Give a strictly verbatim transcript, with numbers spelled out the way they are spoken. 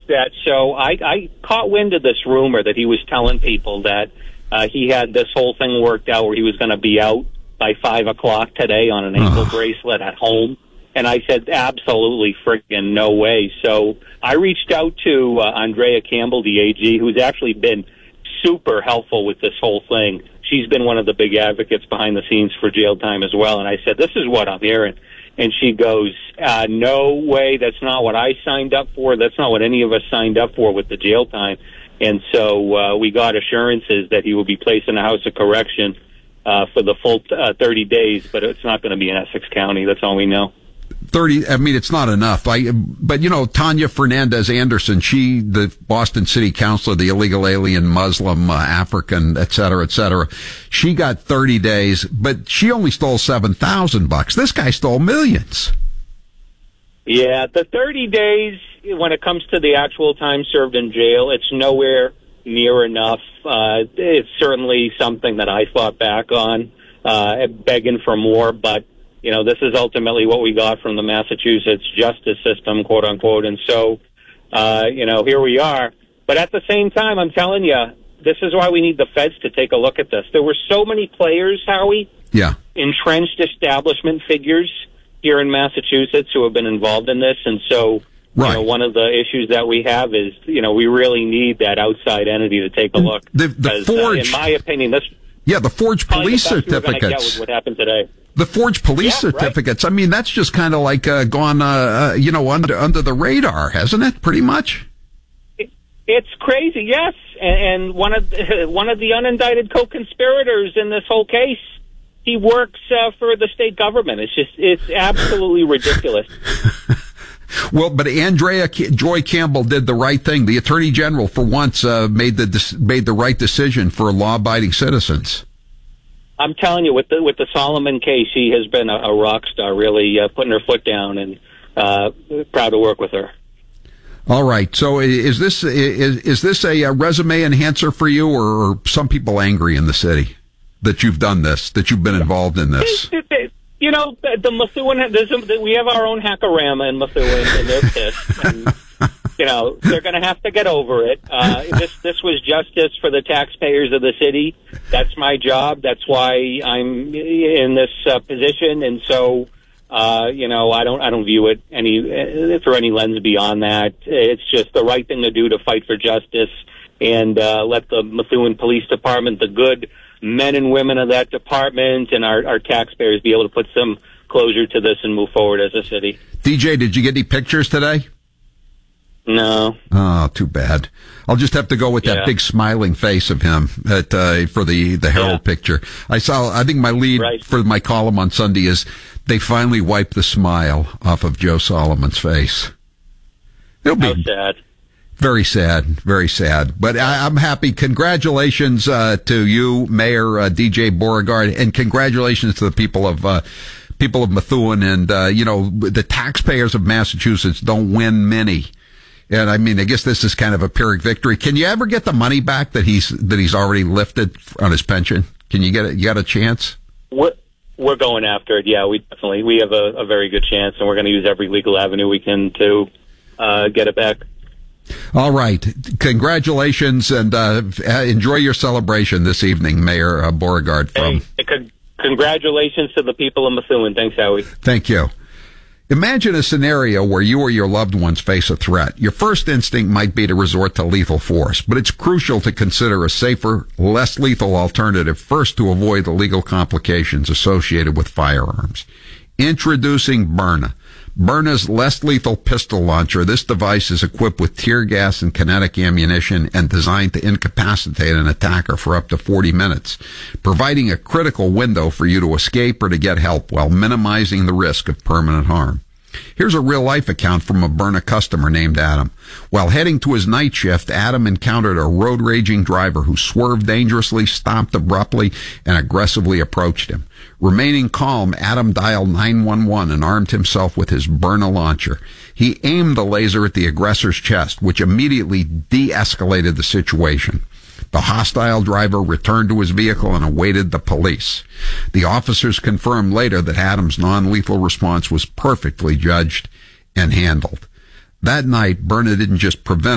that. So I, I caught wind of this rumor that he was telling people that uh, he had this whole thing worked out where he was going to be out by five o'clock today on an ankle oh. bracelet at home. And I said, absolutely friggin' no way. So I reached out to uh, Andrea Campbell, the A G, who's actually been super helpful with this whole thing. She's been one of the big advocates behind the scenes for jail time as well. And I said, this is what I'm hearing. And she goes, uh, no way, that's not what I signed up for. That's not what any of us signed up for with the jail time. And so uh, we got assurances that he will be placed in a house of correction uh, for the full uh, thirty days, but it's not going to be in Essex County. That's all we know. thirty, I mean, it's not enough. I, but, you know, Tanya Fernandez Anderson, she, the Boston City Councilor, the illegal alien, Muslim, uh, African, et cetera, et cetera, she got thirty days, but she only stole seven thousand bucks. This guy stole millions. Yeah, the thirty days, when it comes to the actual time served in jail, it's nowhere near enough. Uh, it's certainly something that I fought back on, uh, begging for more, but you know, this is ultimately what we got from the Massachusetts justice system, quote unquote. And so, uh, you know, here we are. But at the same time, I'm telling you, this is why we need the feds to take a look at this. There were so many players, Howie, yeah, entrenched establishment figures here in Massachusetts who have been involved in this. And so, right. you know, one of the issues that we have is, you know, we really need that outside entity to take a look. The, the because, forged, uh, in my opinion, this yeah, the forged police the certificates. Get with what happened today. The forged police yeah, certificates. Right. I mean, that's just kind of like uh, gone, uh, uh, you know, under under the radar, hasn't it? Pretty much. It, it's crazy, yes. And, and one of the, one of the unindicted co-conspirators in this whole case, he works uh, for the state government. It's just, it's absolutely ridiculous. Well, but Andrea Joy Campbell did the right thing. The Attorney General, for once, uh, made the made the right decision for law-abiding citizens. I'm telling you, with the with the Solomon case, she has been a, a rock star, really uh, putting her foot down, and uh, proud to work with her. All right. So, is this is is this a, a resume enhancer for you, or are some people angry in the city that you've done this, that you've been involved in this? You know, the, the Methuen, there's a, we have our own hackorama in Methuen, and they're pissed. And, you know, they're going to have to get over it. Uh, this this was justice for the taxpayers of the city. That's my job. That's why I'm in this uh, position. And so, uh, you know, I don't I don't view it any uh, through any lens beyond that. It's just the right thing to do to fight for justice and uh, let the Methuen Police Department, the good men and women of that department, and our, our taxpayers be able to put some closure to this and move forward as a city. D J, did you get any pictures today? No. Oh, too bad. I'll just have to go with that yeah. big smiling face of him at, uh, for the, the Herald yeah. picture. I saw, I think my lead right. for my column on Sunday is they finally wiped the smile off of Joe Solomon's face. It'll be How sad. Very sad, very sad. But I, I'm happy. Congratulations uh, to you, Mayor uh, D J Beauregard, and congratulations to the people of uh, people of Methuen. And uh, you know, the taxpayers of Massachusetts don't win many. And I mean, I guess this is kind of a Pyrrhic victory. Can you ever get the money back that he's that he's already lifted on his pension? Can you get it? You got a chance? We're, we're going after it. Yeah, we definitely we have a, a very good chance, and we're going to use every legal avenue we can to uh, get it back. All right. Congratulations, and uh, enjoy your celebration this evening, Mayor uh, Beauregard. From hey, con- congratulations to the people of Methuen. Thanks, Howie. Thank you. Imagine a scenario where you or your loved ones face a threat. Your first instinct might be to resort to lethal force, but it's crucial to consider a safer, less lethal alternative first to avoid the legal complications associated with firearms. Introducing Byrna. Byrna's less lethal pistol launcher. This device is equipped with tear gas and kinetic ammunition and designed to incapacitate an attacker for up to forty minutes, providing a critical window for you to escape or to get help while minimizing the risk of permanent harm. Here's a real-life account from a Byrna customer named Adam. While heading to his night shift, Adam encountered a road-raging driver who swerved dangerously, stopped abruptly, and aggressively approached him. Remaining calm, Adam dialed nine one one and armed himself with his Byrna launcher. He aimed the laser at the aggressor's chest, which immediately de-escalated the situation. The hostile driver returned to his vehicle and awaited the police. The officers confirmed later that Adam's non-lethal response was perfectly judged and handled. That night, Byrna didn't just prevent